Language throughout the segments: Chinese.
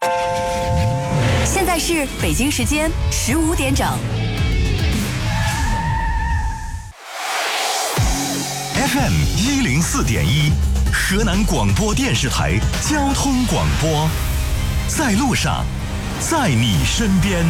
现在是北京时间15点整。 FM 104.1，河南广播电视台交通广播，在路上，在你身边。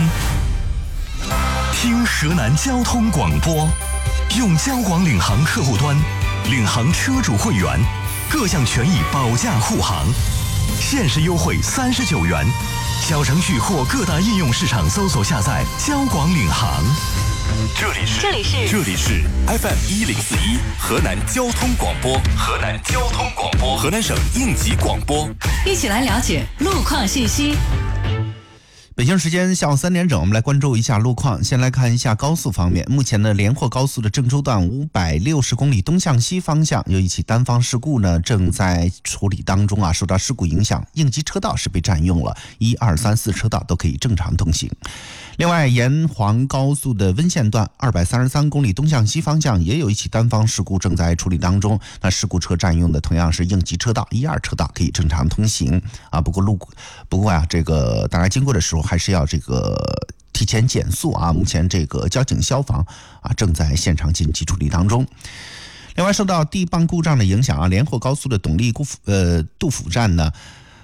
听河南交通广播，用交广领航客户端，领航车主会员，各项权益保驾护航，限时优惠39元。小程序或各大应用市场搜索下载交广领航。这里是 FM 104.1河南交通广播，河南省应急广播， 一起来了解路况信息。 北京时间下午3点整，我们来关注一下路况。先来看一下高速方面，目前的连霍高速的郑州段560公里东向西方向有一起单方事故呢，正在处理当中啊。受到事故影响，应急车道是被占用了，1、2、3、4车道都可以正常通行。另外，沿黄高速的温县段233公里东向西方向也有一起单方事故正在处理当中。那事故车占用的同样是应急车道1、2车道可以正常通行啊。不过啊，这个大家经过的时候还是要这个提前减速啊。目前这个交警消防啊正在现场紧急处理当中。另外，受到地磅故障的影响啊，连霍高速的董力杜甫站呢，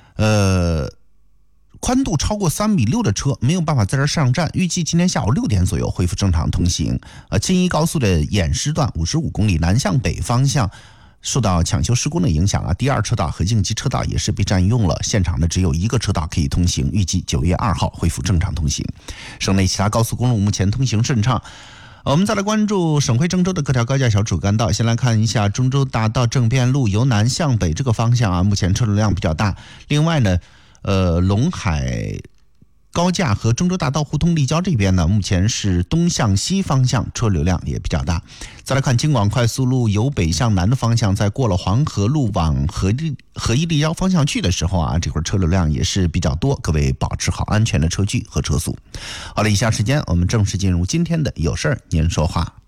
宽度超过3.6米的车没有办法在这儿上站，预计今天下午6点左右恢复正常通行。京一高速的偃师段55公里南向北方向受到抢修施工的影响啊，第2车道和应急车道也是被占用了，现场呢只有1个车道可以通行，预计9月2号恢复正常通行。省内其他高速公路目前通行顺畅。我们再来关注省会郑州的各条高架小主干道，先来看一下中州大道正便路由南向北这个方向啊，目前车流量比较大。另外呢，陇海高架和中州大道互通立交这边呢，目前是东向西方向车流量也比较大。再来看京广快速路由北向南的方向，在过了黄河路往合一立交方向去的时候啊，这会儿车流量也是比较多，各位保持好安全的车距和车速。好了，以下时间我们正式进入今天的有事儿您说话。